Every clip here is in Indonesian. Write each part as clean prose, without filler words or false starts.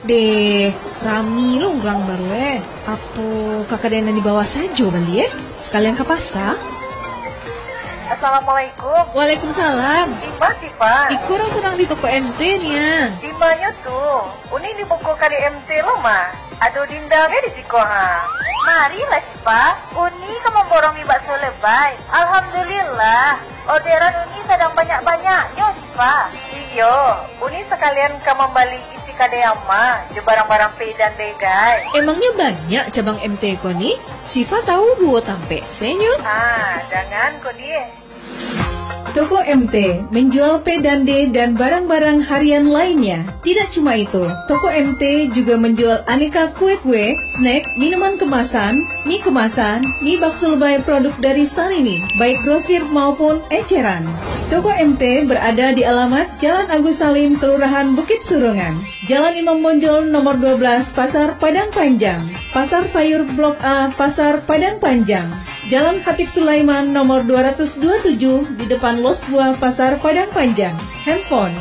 De, rami lo ulang baru Apa kakak dena di bawah saja bali sekalian ke pasar? Assalamualaikum. Waalaikumsalam. Tiba. Iku orang sedang di toko MT nih. Dimanya tuh? Uni di buku kali MT lo mah. Aduh dinda di siko ha. Marilah Sipa. Uni ke memborongi bakso lebay. Alhamdulillah. Orderan Uni sedang banyak-banyaknya Sipa. Iyo, Uni sekalian ke membeli isi kadeyama. Je barang-barang P dan Degai. Emangnya banyak cabang MT ko nih? Siva tahu dua tampe senyo. Jangan kok dia. Toko MT menjual P dan D dan barang-barang harian lainnya. Tidak cuma itu, Toko MT juga menjual aneka kue-kue, snack, minuman kemasan, mie bakso lebay produk dari Sanini, baik grosir maupun eceran. Toko MT berada di alamat Jalan Agus Salim, Kelurahan Bukit Surungan, Jalan Imam Bonjol nomor 12, Pasar Padang Panjang, Pasar Sayur Blok A, Pasar Padang Panjang, Jalan Khatib Sulaiman nomor 227 di depan Los Buah Pasar Padang Panjang. Handphone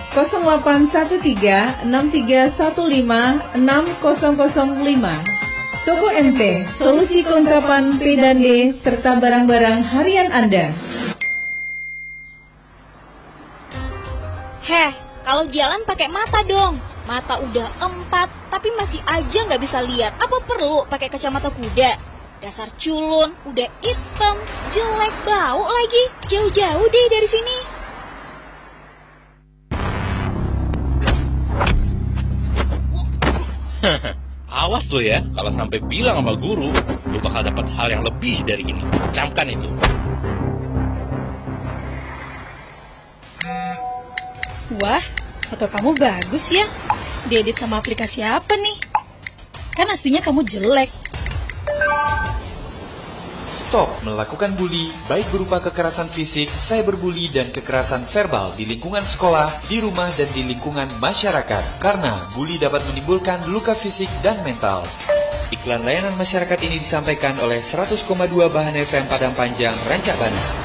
081313156005. Toko MT, solusi kelengkapan P dan D serta barang-barang harian Anda. Kalau jalan pakai mata dong. Mata udah 4, tapi masih aja nggak bisa lihat. Apa perlu pakai kacamata kuda? Dasar culun, udah hitam, jelek, bau lagi. Jauh-jauh deh dari sini. Awas lo ya, kalau sampai bilang sama guru, lo bakal dapat hal yang lebih dari ini. Camkan itu. Wah, foto kamu bagus ya. Diedit sama aplikasi apa nih? Kan aslinya kamu jelek. Stop melakukan bully, baik berupa kekerasan fisik, cyberbully, dan kekerasan verbal di lingkungan sekolah, di rumah, dan di lingkungan masyarakat. Karena bully dapat menimbulkan luka fisik dan mental. Iklan layanan masyarakat ini disampaikan oleh 100,2 Bahan FM Padang Panjang, Rancak Bana.